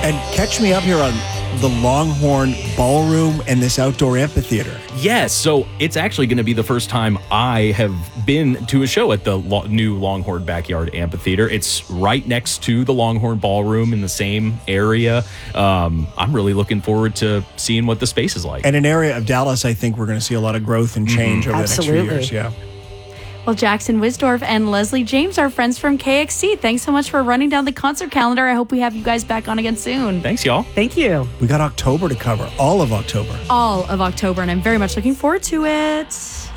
And catch me up here on the Longhorn Ballroom and this outdoor amphitheater. Yes, so it's actually going to be the first time I have been to a show at the new Longhorn Backyard Amphitheater. It's right next to the Longhorn Ballroom in the same area. I'm really looking forward to seeing what the space is like. And an area of Dallas, I think we're going to see a lot of growth and change over the next few years. Yeah. Well, Jackson Wisdorf and Leslie James are friends from KXC. Thanks so much for running down the concert calendar. I hope we have you guys back on again soon. Thanks, y'all. Thank you. We got October to cover, all of October. All of October, and I'm very much looking forward to it.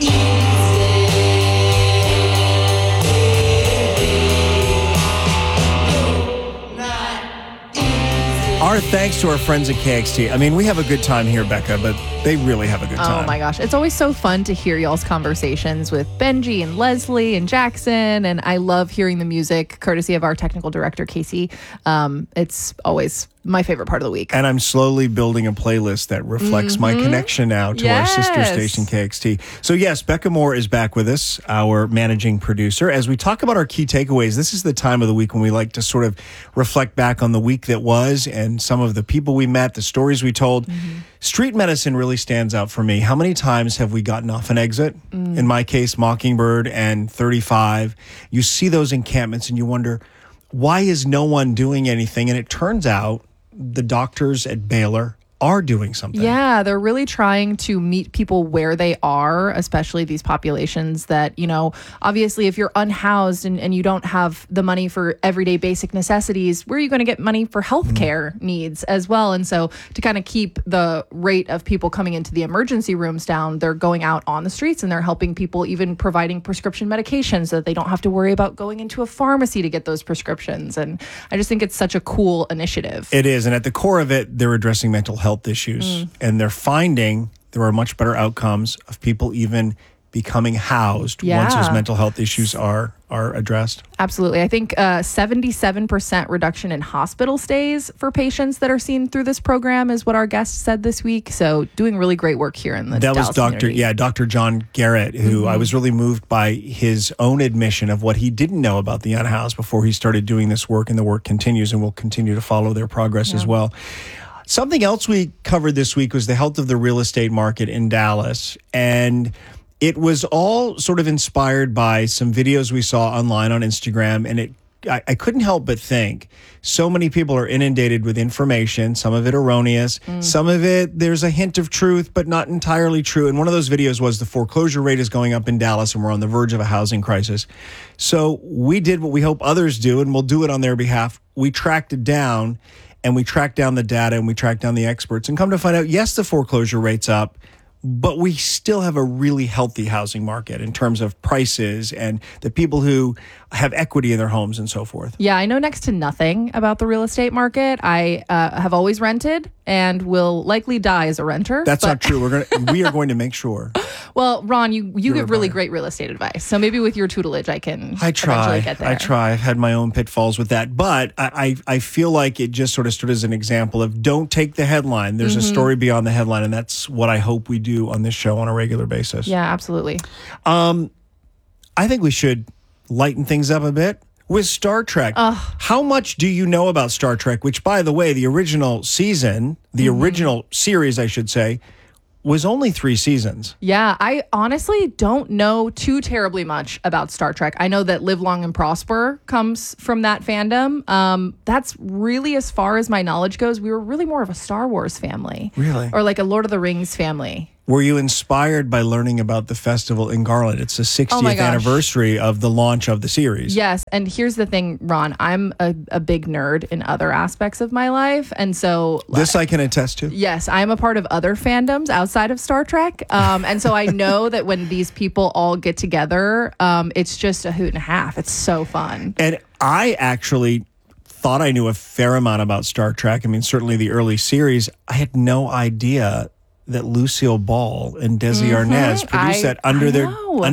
Our thanks to our friends at KXT. I mean, we have a good time here, Becca, but they really have a good time. Oh my gosh. It's always so fun to hear y'all's conversations with Benji and Leslie and Jackson. And I love hearing the music courtesy of our technical director, Casey. It's always my favorite part of the week. And I'm slowly building a playlist that reflects my connection now to our sister station, KXT. So yes, Becca Moore is back with us, our managing producer. As we talk about our key takeaways, this is the time of the week when we like to sort of reflect back on the week that was and some of the people we met, the stories we told. Street medicine really stands out for me. How many times have we gotten off an exit? In my case, Mockingbird and 35. You see those encampments and you wonder, why is no one doing anything? And it turns out the doctors at Baylor are doing something. Yeah, they're really trying to meet people where they are, especially these populations that, you know, obviously if you're unhoused and you don't have the money for everyday basic necessities, where are you going to get money for healthcare needs as well? And so to kind of keep the rate of people coming into the emergency rooms down, they're going out on the streets and they're helping people, even providing prescription medications so that they don't have to worry about going into a pharmacy to get those prescriptions. And I just think it's such a cool initiative. It is. And at the core of it, they're addressing mental health issues, and they're finding there are much better outcomes of people even becoming housed once those mental health issues are addressed. Absolutely. I think 77% reduction in hospital stays for patients that are seen through this program is what our guest said this week. So doing really great work here in the Dallas community. Dr. John Garrett, who I was really moved by his own admission of what he didn't know about the unhoused before he started doing this work, and the work continues and will continue to follow their progress as well. Something else we covered this week was the health of the real estate market in Dallas. And it was all sort of inspired by some videos we saw online on Instagram. And I couldn't help but think so many people are inundated with information, some of it erroneous, some of it there's a hint of truth, but not entirely true. And one of those videos was the foreclosure rate is going up in Dallas and we're on the verge of a housing crisis. So we did what we hope others do, and we'll do it on their behalf. We tracked it down. And we track down the data and we track down the experts and come to find out, yes, the foreclosure rate's up, but we still have a really healthy housing market in terms of prices and the people who have equity in their homes and so forth. Yeah, I know next to nothing about the real estate market. I have always rented and will likely die as a renter. That's not true. We are going to make sure. Well, Ron, you give really great real estate advice. So maybe with your tutelage, I can eventually get there. I try. I've had my own pitfalls with that. But I feel like it just sort of stood as an example of don't take the headline. There's a story beyond the headline. And that's what I hope we do on this show on a regular basis. Yeah, absolutely. I think we should lighten things up a bit with Star Trek. How much do you know about Star Trek? Which, by the way, the original season, the original series, I should say, was only 3 seasons. Yeah, I honestly don't know too terribly much about Star Trek. I know that Live Long and Prosper comes from that fandom. That's really as far as my knowledge goes. We were really more of a Star Wars family. Really? Or like a Lord of the Rings family. Were you inspired by learning about the festival in Garland? It's the 60th anniversary of the launch of the series. Yes. And here's the thing, Ron. I'm a big nerd in other aspects of my life. And so... This I can attest to. Yes. I'm a part of other fandoms outside of Star Trek. And so I know that when these people all get together, it's just a hoot and a half. It's so fun. And I actually thought I knew a fair amount about Star Trek. I mean, certainly the early series. I had no idea that Lucille Ball and Desi Arnaz produced that under their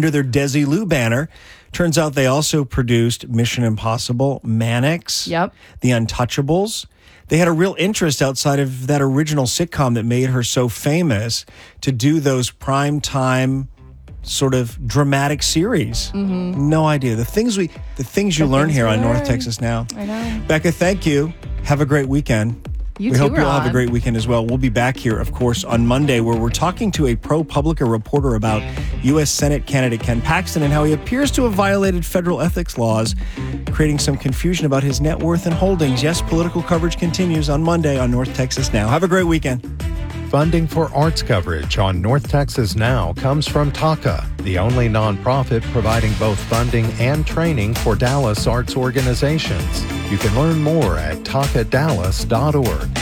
Desilu banner. Turns out they also produced Mission Impossible, Mannix, The Untouchables. They had a real interest outside of that original sitcom that made her so famous to do those prime-time sort of dramatic series. No idea. The things you learn here on North Texas Now. I know. Becca, thank you. Have a great weekend. You We too, hope you'll have a Ron. great weekend as well. We'll be back here, of course, on Monday, where we're talking to a ProPublica reporter about U.S. Senate candidate Ken Paxton and how he appears to have violated federal ethics laws, creating some confusion about his net worth and holdings. Yes, political coverage continues on Monday on North Texas Now. Have a great weekend. Funding for arts coverage on North Texas Now comes from TACA, the only nonprofit providing both funding and training for Dallas arts organizations. You can learn more at tacadallas.org.